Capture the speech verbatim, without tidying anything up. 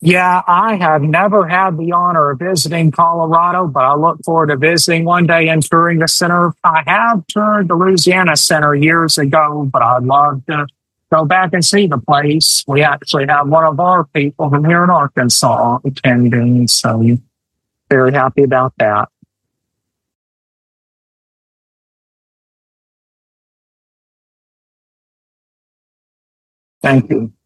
Yeah, I have never had the honor of visiting Colorado, but I look forward to visiting one day and touring the center. I have toured the Louisiana Center years ago, but I'd love to go back and see the place. We actually have one of our people from here in Arkansas attending, so very happy about that. Thank you.